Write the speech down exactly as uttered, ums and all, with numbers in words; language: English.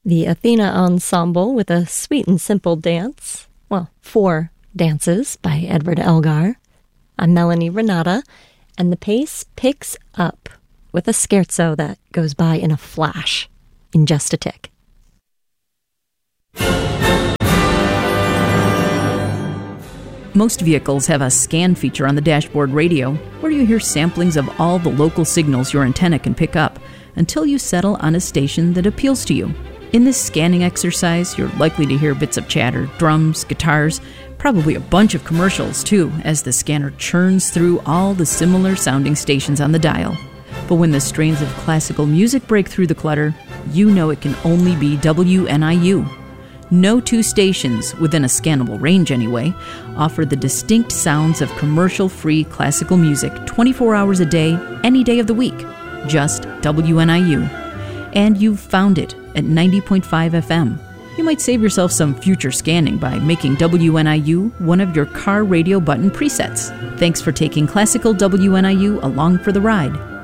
The Athena Ensemble with a sweet and simple dance. Well, four dances by Edward Elgar. I'm Melanie Renata, and the pace picks up with a scherzo that goes by in a flash, in just a tick. Most vehicles have a scan feature on the dashboard radio, where you hear samplings of all the local signals your antenna can pick up, until you settle on a station that appeals to you. In this scanning exercise, you're likely to hear bits of chatter, drums, guitars, probably a bunch of commercials too, as the scanner churns through all the similar sounding stations on the dial. But when the strains of classical music break through the clutter, you know it can only be W N I U. No two stations, within a scannable range anyway, offer the distinct sounds of commercial-free classical music twenty-four hours a day, any day of the week. Just W N I U. And you've found it at ninety point five F M. You might save yourself some future scanning by making W N I U one of your car radio button presets. Thanks for taking Classical W N I U along for the ride.